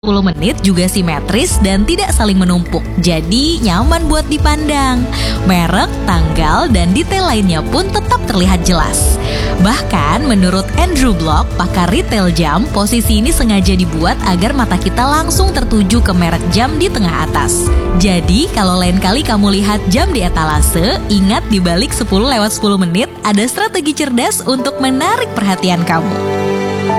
10 menit juga simetris dan tidak saling menumpuk, jadi nyaman buat dipandang. Merek, tanggal, dan detail lainnya pun tetap terlihat jelas. Bahkan menurut Andrew Block, pakar retail jam, posisi ini sengaja dibuat agar mata kita langsung tertuju ke merek jam di tengah atas. Jadi kalau lain kali kamu lihat jam di etalase, ingat di balik 10 lewat 10 menit ada strategi cerdas untuk menarik perhatian kamu.